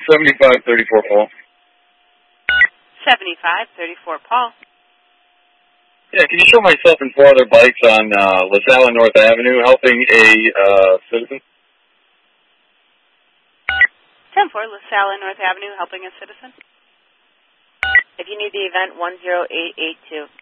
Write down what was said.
7534 Paul. 7534 Paul. Yeah, can you show myself and four other bikes on LaSalle and North Avenue helping a citizen? 10-4, LaSalle and North Avenue, helping a citizen. If you need the event, 10882.